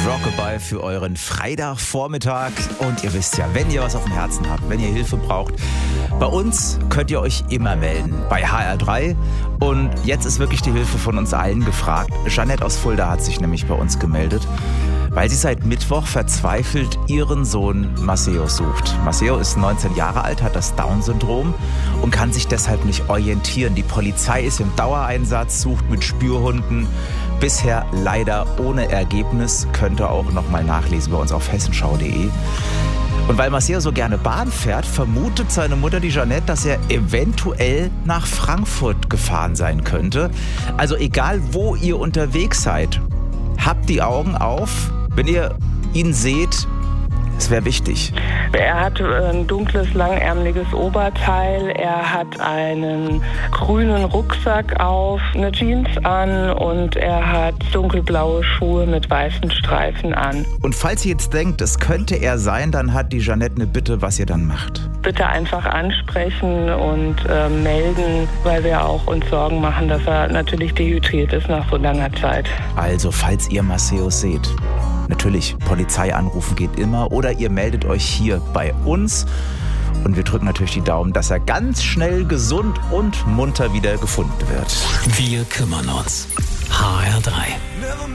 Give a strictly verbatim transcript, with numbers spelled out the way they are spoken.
Rockabye für euren Freitagvormittag. Und ihr wisst ja, wenn ihr was auf dem Herzen habt, wenn ihr Hilfe braucht, bei uns könnt ihr euch immer melden, bei H R drei. Und jetzt ist wirklich die Hilfe von uns allen gefragt. Jeanette aus Fulda hat sich nämlich bei uns gemeldet, weil sie seit Mittwoch verzweifelt ihren Sohn Maceo sucht. Maceo ist neunzehn Jahre alt, hat das Down-Syndrom und kann sich deshalb nicht orientieren. Die Polizei ist im Dauereinsatz, sucht mit Spürhunden. Bisher leider ohne Ergebnis. Könnt ihr auch noch mal nachlesen bei uns auf hessenschau punkt de. Und weil Maceo so gerne Bahn fährt, vermutet seine Mutter, die Jeanette, dass er eventuell nach Frankfurt gefahren sein könnte. Also egal, wo ihr unterwegs seid, habt die Augen auf. Wenn ihr ihn seht, es wäre wichtig. Er hat ein dunkles, langärmeliges Oberteil, er hat einen grünen Rucksack auf, eine Jeans an und er hat dunkelblaue Schuhe mit weißen Streifen an. Und falls ihr jetzt denkt, es könnte er sein, dann hat die Jeanette eine Bitte, was ihr dann macht. Bitte einfach ansprechen und äh, melden, weil wir auch uns Sorgen machen, dass er natürlich dehydriert ist nach so langer Zeit. Also, falls ihr Maceo seht, natürlich, Polizei anrufen geht immer oder ihr meldet euch hier bei uns und wir drücken natürlich die Daumen, dass er ganz schnell gesund und munter wieder gefunden wird. Wir kümmern uns. H R drei.